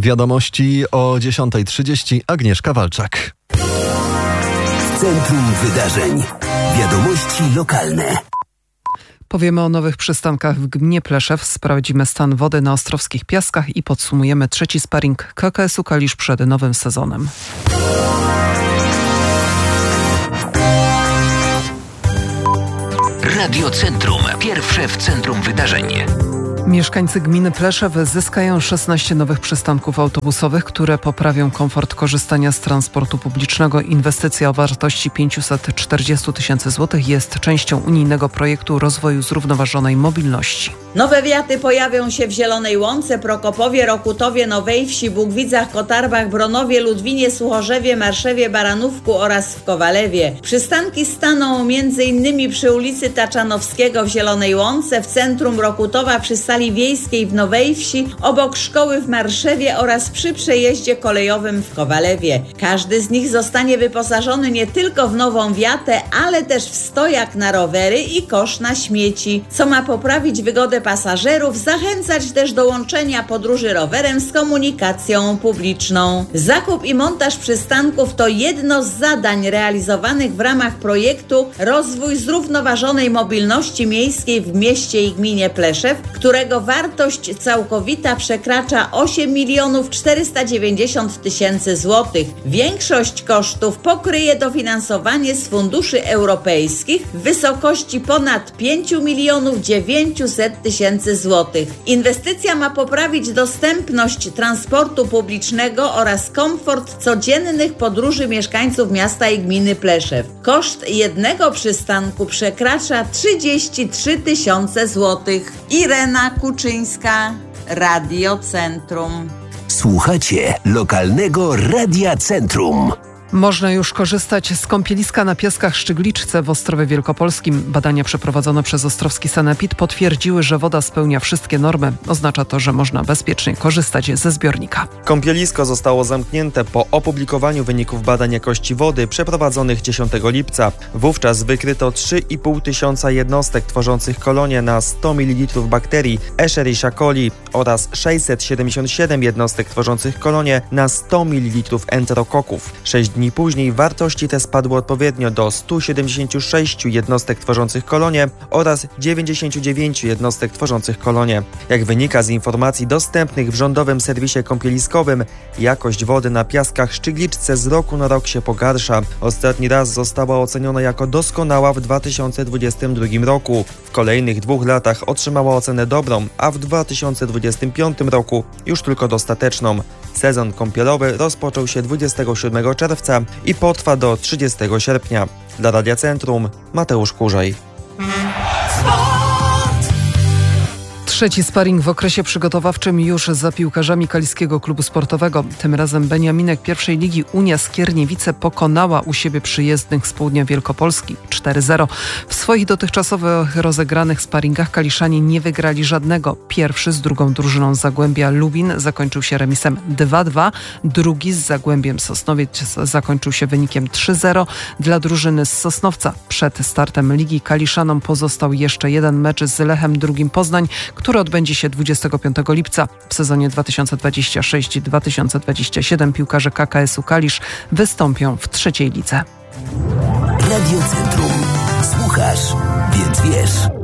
Wiadomości o 10:30. Agnieszka Walczak. Centrum Wydarzeń. Wiadomości lokalne. Powiemy o nowych przystankach w gminie Pleszew, sprawdzimy stan wody na Ostrowskich Piaskach i podsumujemy trzeci sparing KKS-u Kalisz przed nowym sezonem. Radio Centrum. Pierwsze w centrum wydarzeń. Mieszkańcy gminy Pleszew zyskają 16 nowych przystanków autobusowych, które poprawią komfort korzystania z transportu publicznego. Inwestycja o wartości 540 tysięcy złotych jest częścią unijnego projektu rozwoju zrównoważonej mobilności. Nowe wiaty pojawią się w Zielonej Łące, Prokopowie, Rokutowie, Nowej Wsi, Bugwidzach, Kotarbach, Bronowie, Ludwinie, Suchorzewie, Marszewie, Baranówku oraz w Kowalewie. Przystanki staną m.in. przy ulicy Taczanowskiego w Zielonej Łące, w centrum Rokutowa przy Sali Wiejskiej w Nowej Wsi, obok szkoły w Marszewie oraz przy przejeździe kolejowym w Kowalewie. Każdy z nich zostanie wyposażony nie tylko w nową wiatę, ale też w stojak na rowery i kosz na śmieci, co ma poprawić wygodę pasażerów, zachęcać też do łączenia podróży rowerem z komunikacją publiczną. Zakup i montaż przystanków to jedno z zadań realizowanych w ramach projektu Rozwój zrównoważonej mobilności miejskiej w mieście i gminie Pleszew, którego wartość całkowita przekracza 8 490 tysięcy złotych. Większość kosztów pokryje dofinansowanie z funduszy europejskich w wysokości ponad 5 900 tysięcy złotych. Inwestycja ma poprawić dostępność transportu publicznego oraz komfort codziennych podróży mieszkańców miasta i gminy Pleszew. Koszt jednego przystanku przekracza 33 tysiące złotych. Irena Kuczyńska, Radio Centrum. Słuchacie lokalnego Radia Centrum. Można już korzystać z kąpieliska na Piaskach Szczygliczce w Ostrowie Wielkopolskim. Badania przeprowadzone przez Ostrowski Sanepid potwierdziły, że woda spełnia wszystkie normy. Oznacza to, że można bezpiecznie korzystać ze zbiornika. Kąpielisko zostało zamknięte po opublikowaniu wyników badań jakości wody przeprowadzonych 10 lipca. Wówczas wykryto 3,5 tysiąca jednostek tworzących kolonie na 100 ml bakterii Escherichia coli oraz 677 jednostek tworzących kolonie na 100 ml enterokoków. 6 dni później wartości te spadły odpowiednio do 176 jednostek tworzących kolonie oraz 99 jednostek tworzących kolonie. Jak wynika z informacji dostępnych w rządowym serwisie kąpieliskowym, jakość wody na Piaskach Szczygliczce z roku na rok się pogarsza. Ostatni raz została oceniona jako doskonała w 2022 roku. W kolejnych 2 latach otrzymała ocenę dobrą, a w 2025 roku już tylko dostateczną. Sezon kąpielowy rozpoczął się 27 czerwca i potrwa do 30 sierpnia. Dla Radia Centrum Mateusz Kurzej. Trzeci sparing w okresie przygotowawczym już za piłkarzami Kaliskiego Klubu Sportowego. Tym razem beniaminek pierwszej ligi Unia Skierniewice pokonała u siebie przyjezdnych z południa Wielkopolski 4-0. W swoich dotychczasowych rozegranych sparingach kaliszanie nie wygrali żadnego. Pierwszy z drugą drużyną z Zagłębia Lubin zakończył się remisem 2-2. Drugi z Zagłębiem Sosnowiec zakończył się wynikiem 3-0. Dla drużyny z Sosnowca przed startem ligi kaliszanom pozostał jeszcze jeden mecz z Lechem II Poznań, który odbędzie się 25 lipca. W sezonie 2026-2027 piłkarze KKS-u Kalisz wystąpią w trzeciej lidze. Radio Centrum. Słuchasz, więc wiesz.